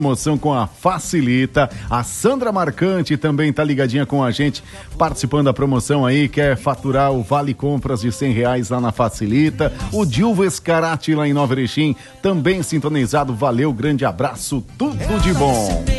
Promoção com a Facilita. A Sandra Marcante também tá ligadinha com a gente, participando da promoção aí, quer faturar o Vale Compras de R$100 lá na Facilita. O Dilvo Escarati lá em Nova Erechim, também sintonizado. Valeu, grande abraço, tudo de bom.